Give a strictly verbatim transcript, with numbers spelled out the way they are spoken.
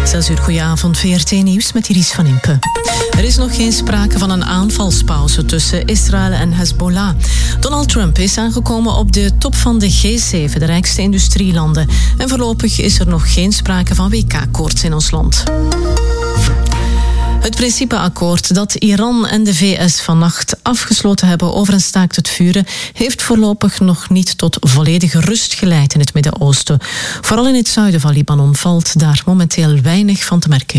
zes uur, goedenavond, V R T Nieuws met Iris van Impe. Er is nog geen sprake van een aanvalspauze tussen Israël en Hezbollah. Donald Trump is aangekomen op de top van de G zeven, de rijkste industrielanden. En voorlopig is er nog geen sprake van W K-koorts in ons land. Het principeakkoord dat Iran en de V S vannacht afgesloten hebben over een staakt het vuren heeft voorlopig nog niet tot volledige rust geleid in het Midden-Oosten. Vooral in het zuiden van Libanon valt daar momenteel weinig van te merken.